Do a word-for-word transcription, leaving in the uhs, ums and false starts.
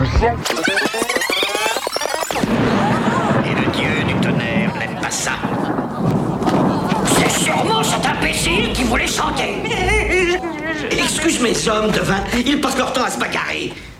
Et le dieu du tonnerre n'aime pas ça. C'est sûrement cet imbécile qui voulait chanter. Excuse mes hommes de vin, ils passent leur temps à se bagarrer.